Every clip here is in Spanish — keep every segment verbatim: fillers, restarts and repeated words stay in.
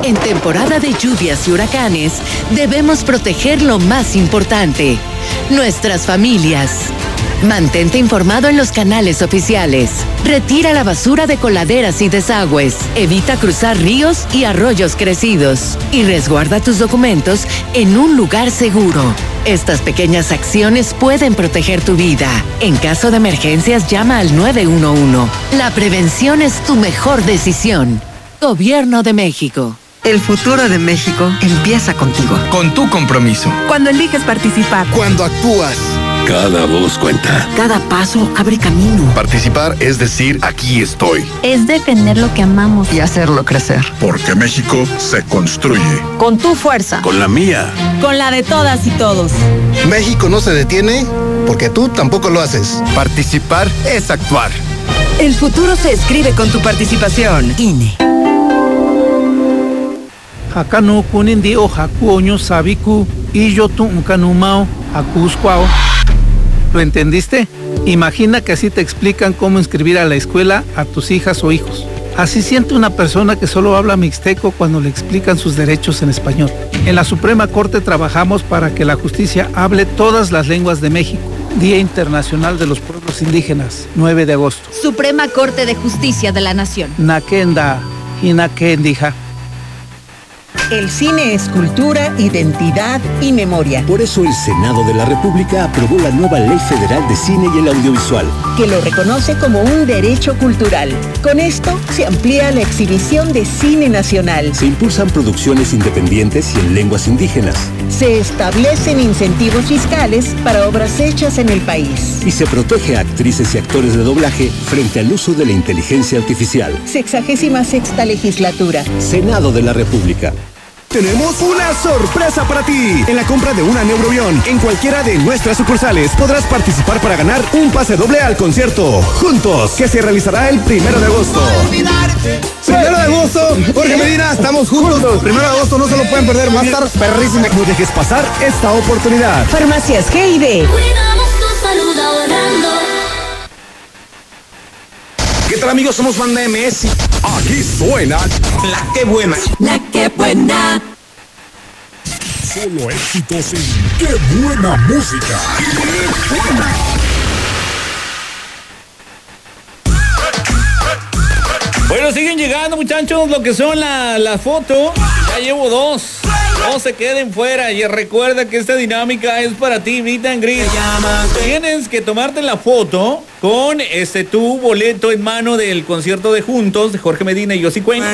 En temporada de lluvias y huracanes, debemos proteger lo más importante, nuestras familias. Mantente informado en los canales oficiales. Retira la basura de coladeras y desagües. Evita cruzar ríos y arroyos crecidos. Y resguarda tus documentos en un lugar seguro. Estas pequeñas acciones pueden proteger tu vida. En caso de emergencias, llama al nueve uno uno. La prevención es tu mejor decisión. Gobierno de México. El futuro de México empieza contigo. Con tu compromiso. Cuando eliges participar. Cuando actúas. Cada voz cuenta. Cada paso abre camino. Participar es decir, aquí estoy. Es defender lo que amamos. Y hacerlo crecer. Porque México se construye. Con tu fuerza. Con la mía. Con la de todas y todos. México no se detiene porque tú tampoco lo haces. Participar es actuar. El futuro se escribe con tu participación. I N E. Hakanu kunindi o hakuoño sabiku y yo tu unkanumao hakuskwao. ¿Lo entendiste? Imagina que así te explican cómo inscribir a la escuela a tus hijas o hijos. Así siente una persona que solo habla mixteco cuando le explican sus derechos en español. En la Suprema Corte trabajamos para que la justicia hable todas las lenguas de México. Día Internacional de los Pueblos Indígenas, nueve de agosto. Suprema Corte de Justicia de la Nación. Nakenda, Hinakendija. El cine es cultura, identidad y memoria. Por eso el Senado de la República aprobó la nueva Ley Federal de Cine y el Audiovisual, que lo reconoce como un derecho cultural. Con esto se amplía la exhibición de cine nacional. Se impulsan producciones independientes y en lenguas indígenas. Se establecen incentivos fiscales para obras hechas en el país. Y se protege a actrices y actores de doblaje frente al uso de la inteligencia artificial. Sexagésima sexta legislatura. Senado de la República. Tenemos una sorpresa para ti. En la compra de una Neurobión en cualquiera de nuestras sucursales podrás participar para ganar un pase doble al concierto Juntos, que se realizará el primero de agosto. Primero de agosto, Jorge Medina, estamos juntos. Primero de agosto, no se lo pueden perder. Va a estar perrísimo. No dejes pasar esta oportunidad. Farmacias G y D. Cuidamos tu salud ahorrando. ¿Qué tal, amigos? Somos Banda M S. Aquí suena La Que Buena. La Que Buena. Solo éxitos en Qué Buena Música. Qué buena. Bueno, siguen llegando, muchachos, lo que son la, la foto. Ya llevo dos. No se queden fuera. Y recuerda que esta dinámica es para ti, meet and greet. Tienes que tomarte la foto con este tu boleto en mano del concierto de Juntos de Jorge Medina y Yossi Cuen.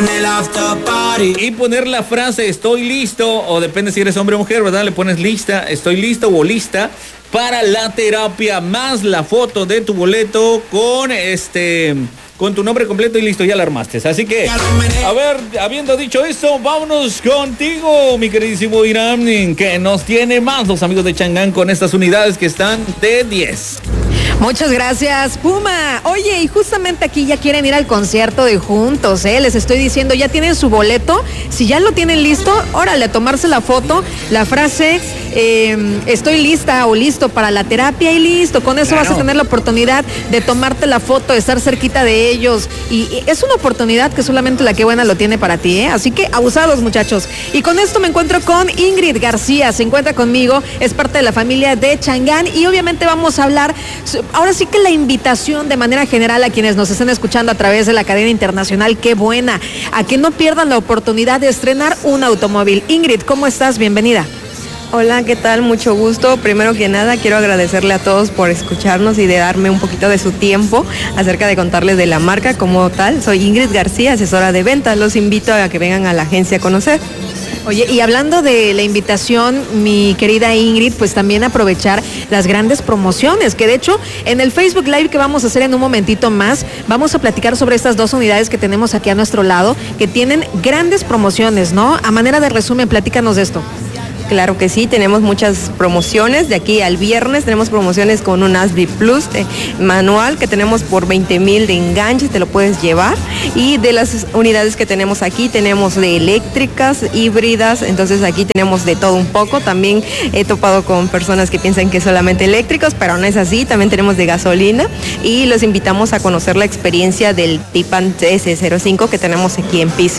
Y poner la frase estoy listo, o depende si eres hombre o mujer, ¿verdad? Le pones lista, estoy listo o lista para la terapia, más la foto de tu boleto con este... con tu nombre completo y listo, ya la armaste. Así que, a ver, habiendo dicho esto, vámonos contigo, mi queridísimo Irán, que nos tiene más los amigos de Changán con estas unidades que están de diez. Muchas gracias, Puma. Oye, y justamente aquí ya quieren ir al concierto de Juntos, ¿eh? Les estoy diciendo, ya tienen su boleto. Si ya lo tienen listo, órale, a tomarse la foto, la frase, eh, estoy lista o listo para la terapia y listo. Con eso claro. Vas a tener la oportunidad de tomarte la foto, de estar cerquita de ellos. Y, y es una oportunidad que solamente La Que Buena lo tiene para ti, ¿eh? Así que abusados, muchachos. Y con esto me encuentro con Ingrid García, se encuentra conmigo, es parte de la familia de Changán y obviamente vamos a hablar... Ahora sí que la invitación de manera general a quienes nos estén escuchando a través de la cadena internacional Qué Buena, a que no pierdan la oportunidad de estrenar un automóvil. Ingrid, ¿cómo estás? Bienvenida. Hola, ¿qué tal? Mucho gusto. Primero que nada, quiero agradecerle a todos por escucharnos y de darme un poquito de su tiempo acerca de contarles de la marca como tal. Soy Ingrid García, asesora de ventas. Los invito a que vengan a la agencia a conocer. Oye, y hablando de la invitación, mi querida Ingrid, pues también aprovechar las grandes promociones, que de hecho en el Facebook Live que vamos a hacer en un momentito más, vamos a platicar sobre estas dos unidades que tenemos aquí a nuestro lado, que tienen grandes promociones, ¿no? A manera de resumen, platícanos de esto. Claro que sí, tenemos muchas promociones. De aquí al viernes tenemos promociones con un Asbi Plus eh, manual que tenemos por veinte mil de enganches, te lo puedes llevar. Y de las unidades que tenemos aquí, tenemos de eléctricas, híbridas, entonces aquí tenemos de todo un poco. También he topado con personas que piensan que solamente eléctricos, pero no es así, también tenemos de gasolina. Y los invitamos a conocer la experiencia del Tipan S cero cinco que tenemos aquí en piso.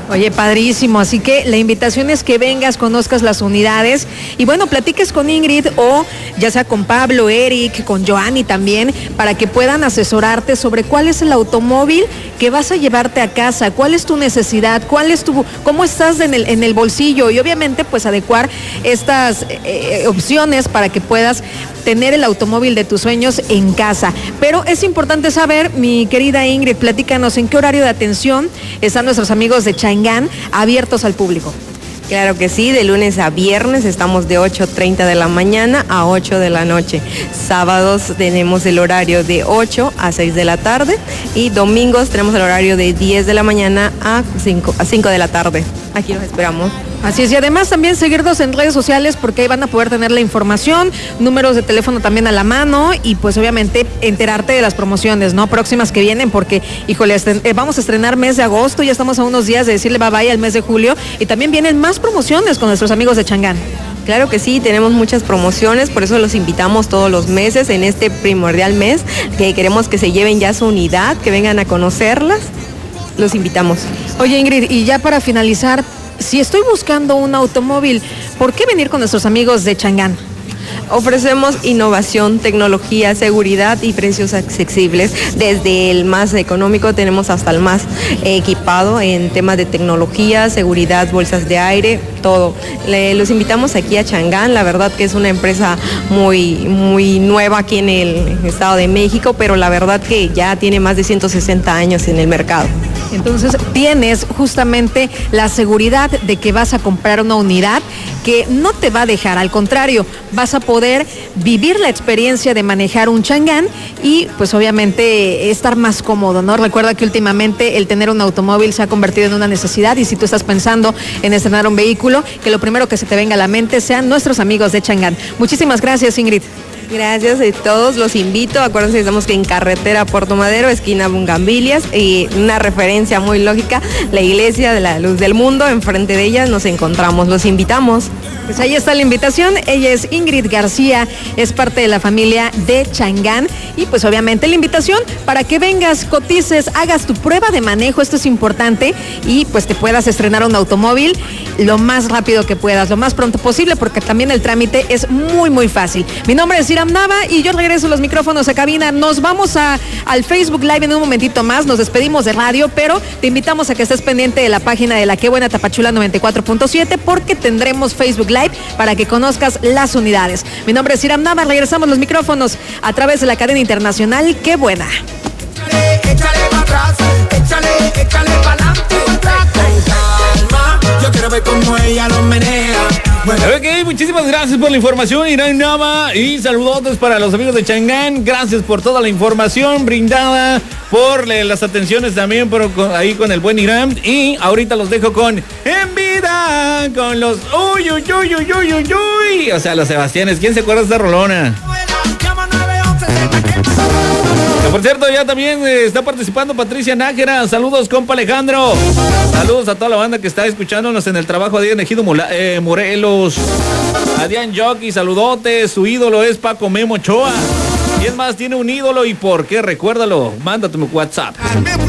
Oye, padrísimo, así que la invitación es que vengas, conozcas las unidades y bueno, platiques con Ingrid o ya sea con Pablo, Eric, con Joanny también, para que puedan asesorarte sobre cuál es el automóvil que vas a llevarte a casa, cuál es tu necesidad, cuál es tu, cómo estás en el, en el bolsillo y obviamente pues adecuar estas eh, opciones para que puedas tener el automóvil de tus sueños en casa. Pero es importante saber, mi querida Ingrid, platícanos en qué horario de atención están nuestros amigos de Chang'an abiertos al público. Claro que sí, de lunes a viernes estamos de ocho treinta de la mañana a ocho de la noche. Sábados tenemos el horario de ocho a seis de la tarde y domingos tenemos el horario de diez de la mañana a cinco, a cinco de la tarde. Aquí los esperamos. Así es, y además también seguirnos en redes sociales porque ahí van a poder tener la información, números de teléfono también a la mano y pues obviamente enterarte de las promociones, ¿no? Próximas que vienen porque, híjole, eh, vamos a estrenar mes de agosto, ya estamos a unos días de decirle bye bye al mes de julio y también vienen más promociones con nuestros amigos de Chang'an. Claro que sí, tenemos muchas promociones, por eso los invitamos todos los meses en este primordial mes, que queremos que se lleven ya su unidad, que vengan a conocerlas, los invitamos. Oye Ingrid, y ya para finalizar, si estoy buscando un automóvil, ¿por qué venir con nuestros amigos de Chang'an? Ofrecemos innovación, tecnología, seguridad y precios accesibles. Desde el más económico tenemos hasta el más equipado en temas de tecnología, seguridad, bolsas de aire, todo. Le, los invitamos aquí a Chang'an, la verdad que es una empresa muy, muy nueva aquí en el Estado de México, pero la verdad que ya tiene más de ciento sesenta años en el mercado. Entonces tienes justamente la seguridad de que vas a comprar una unidad que no te va a dejar, al contrario, vas a poder vivir la experiencia de manejar un Chang'an y pues obviamente estar más cómodo, ¿no? Recuerda que últimamente el tener un automóvil se ha convertido en una necesidad y si tú estás pensando en estrenar un vehículo, que lo primero que se te venga a la mente sean nuestros amigos de Chang'an. Muchísimas gracias, Ingrid. Gracias a todos, los invito, acuérdense que estamos en carretera Puerto Madero, esquina Bungambilias, y una referencia muy lógica, la iglesia de la Luz del Mundo, enfrente de ella nos encontramos, los invitamos. Pues ahí está la invitación, ella es Ingrid García, es parte de la familia de Chang'an y pues obviamente la invitación para que vengas, cotices, hagas tu prueba de manejo, esto es importante y pues te puedas estrenar un automóvil lo más rápido que puedas, lo más pronto posible porque también el trámite es muy muy fácil. Mi nombre es Iram Nava y yo regreso los micrófonos a cabina, nos vamos a, al Facebook Live en un momentito más, nos despedimos de radio, pero te invitamos a que estés pendiente de la página de La Qué Buena Tapachula noventa y cuatro punto siete porque tendremos Facebook Live para que conozcas las unidades. Mi nombre es Iram Nava, regresamos los micrófonos a través de la cadena internacional Qué Buena. Échale, échale para atrás, échale, échale para adelante, con calma. Yo quiero ver cómo ella lo menea. Bueno. Ok, muchísimas gracias por la información, Iram Nava, y saludos para los amigos de Chang'an. Gracias por toda la información brindada, por las atenciones también por, con, ahí con el buen Iram. Y ahorita los dejo con En Vida, con los uy, uy, uy, uy, uy, uy, uy. O sea, los Sebastianes. ¿Quién se acuerda de esta rolona? Que por cierto, ya también eh, está participando Patricia Nájera. Saludos, compa Alejandro. Saludos a toda la banda que está escuchándonos en el trabajo de Ejido eh, Morelos. A Dian Jockey, saludotes. Su ídolo es Paco Memo Ochoa. ¿Quién más tiene un ídolo y por qué? Recuérdalo. Mándate mi WhatsApp.